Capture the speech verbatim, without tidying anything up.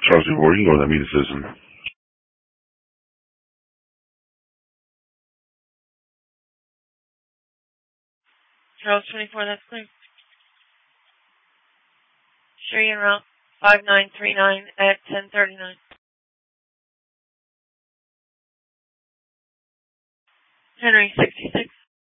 Charles War, you can go with that media citizen. Charles twenty-four, that's clear. Sure, you're route five nine three nine at ten thirty-nine. Henry sixty-six.